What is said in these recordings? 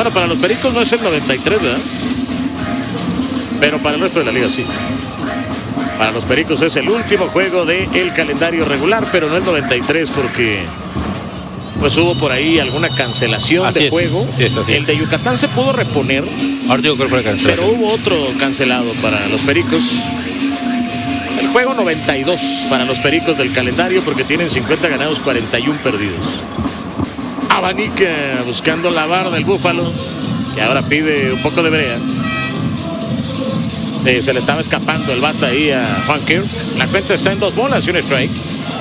Bueno, para los Pericos no es el 93, ¿verdad? Pero para el resto de la liga sí. Para los Pericos es el último juego del calendario regular, pero no el 93 porque pues hubo por ahí alguna cancelación de juego. Así es. El de Yucatán se pudo reponer, pero hubo otro cancelado para los Pericos. El juego 92 para los Pericos del calendario porque tienen 50 ganados, 41 perdidos. Abanica buscando la barra del Búfalo, que ahora pide un poco de brea. Se le estaba escapando el bate ahí a Juan Kirk. La cuenta está en 2 bolas y un strike.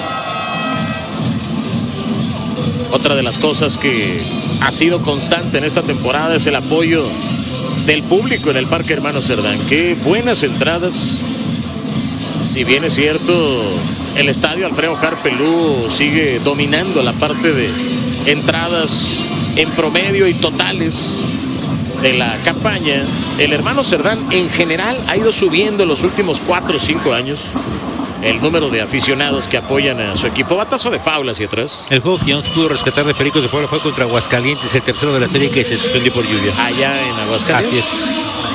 Otra de las cosas que ha sido constante en esta temporada es el apoyo del público en el Parque Hermano Cerdán. Qué buenas entradas. Si bien es cierto, el estadio Alfredo Harpelú sigue dominando la parte de entradas en promedio y totales de la campaña. El Hermano Cerdán en general ha ido subiendo en los últimos 4 o 5 años el número de aficionados que apoyan a su equipo. Batazo de foul hacia atrás. El juego que ya no se pudo rescatar de Pericos de Puebla fue contra Aguascalientes, el tercero de la serie que se suspendió por lluvia. Allá en Aguascalientes. Así es.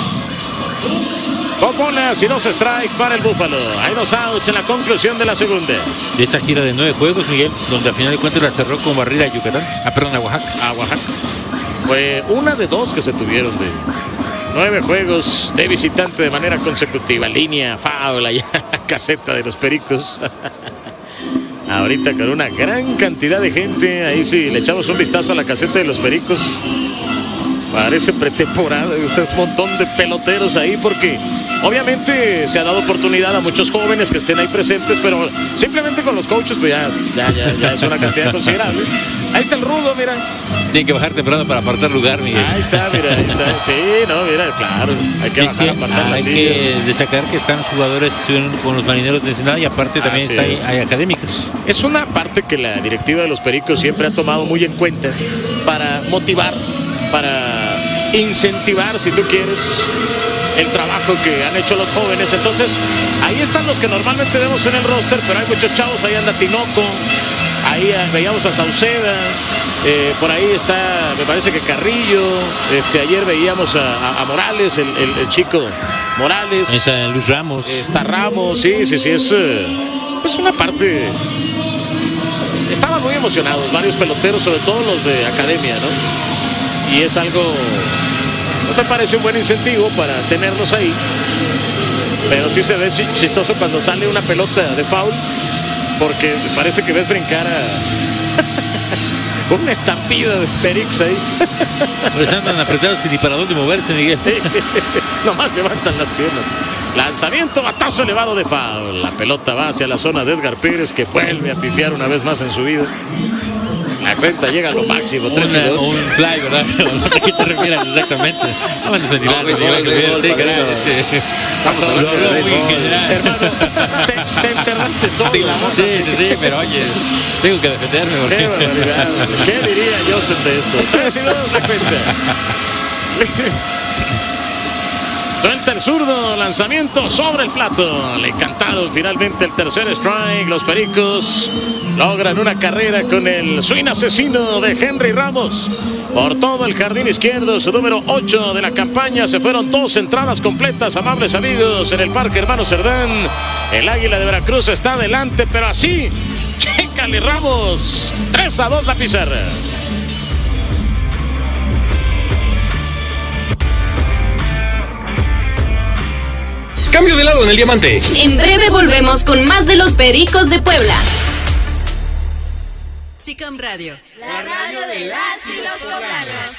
2 bolas y 2 strikes para el Búfalo. Hay 2 outs en la conclusión de la segunda. De esa gira de 9 juegos, Miguel, donde al final de cuentas la cerró con barrida a Yucatán. A Oaxaca. A Oaxaca. Fue una de 2 que se tuvieron de 9 juegos de visitante de manera consecutiva. Línea, foul, allá caseta de los Pericos. Ahorita con una gran cantidad de gente. Ahí sí, le echamos un vistazo a la caseta de los Pericos. Parece pretemporada, un montón de peloteros ahí porque obviamente se ha dado oportunidad a muchos jóvenes que estén ahí presentes, pero simplemente con los coaches pues ya es una cantidad considerable. Ahí está el Rudo, mira. Tienen que bajar temprano para apartar lugar, Miguel. Ahí está, mira, ahí está. Sí, no, mira, claro. Hay que bajar a apartar la silla. Hay que destacar que están los jugadores que estuvieron con los Marineros de Ensenada y aparte también hay académicos. Es una parte que la directiva de los Pericos siempre ha tomado muy en cuenta para motivar, para incentivar, si tú quieres, el trabajo que han hecho los jóvenes. Entonces, ahí están los que normalmente vemos en el roster, pero hay muchos chavos. Ahí anda Tinoco, ahí veíamos a Sauceda, por ahí está, me parece que Carrillo, ayer veíamos a Morales, el chico Morales. Está Luis Ramos. Está Ramos, sí, es una parte. Estaban muy emocionados varios peloteros, sobre todo los de academia, ¿no? Y es algo, ¿no te parece un buen incentivo para tenerlos ahí? Pero sí se ve chistoso cuando sale una pelota de foul, porque parece que ves brincar a una estampida de Pericos ahí. Pues andan apretados que ni para dónde moverse, Miguel. Sí, nomás levantan las piernas. Lanzamiento, batazo elevado de foul. La pelota va hacia la zona de Edgar Pérez, que vuelve a pifiar una vez más en su vida. La cuenta llega a lo máximo, 3-2. Un fly, ¿verdad? No sé a qué te refieres exactamente. No van a ventilar. Hermano, te enterraste solo. Sí, pero oye, tengo que defenderme. Qué barbaridad. ¿Qué diría Joseph de esto? 3-2 la cuenta. Suelta el zurdo, lanzamiento sobre el plato. Le cantaron finalmente el tercer strike. Los Pericos logran una carrera con el swing asesino de Henry Ramos. Por todo el jardín izquierdo, su número 8 de la campaña. Se fueron 2 entradas completas, amables amigos, en el Parque Hermano Cerdán. El Águila de Veracruz está adelante, pero así, chécale Ramos. 3-2 la pizarra. Cambio de lado en el diamante. En breve volvemos con más de los Pericos de Puebla. SICAM Radio, la radio de las y los poblanos.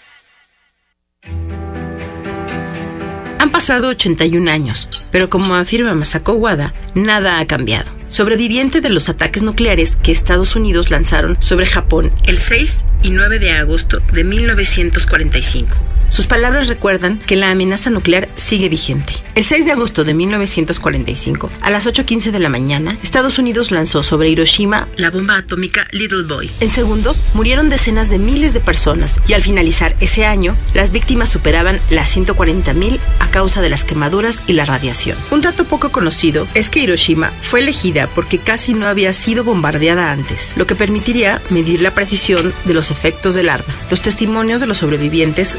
Han pasado 81 años, pero como afirma Masako Wada, nada ha cambiado. Sobreviviente de los ataques nucleares que Estados Unidos lanzaron sobre Japón el 6 y 9 de agosto de 1945. Sus palabras recuerdan que la amenaza nuclear sigue vigente. El 6 de agosto de 1945, a las 8:15 de la mañana, Estados Unidos lanzó sobre Hiroshima la bomba atómica Little Boy. En segundos, murieron decenas de miles de personas y al finalizar ese año, las víctimas superaban las 140,000 a causa de las quemaduras y la radiación. Un dato poco conocido es que Hiroshima fue elegida porque casi no había sido bombardeada antes, lo que permitiría medir la precisión de los efectos del arma. Los testimonios de los sobrevivientes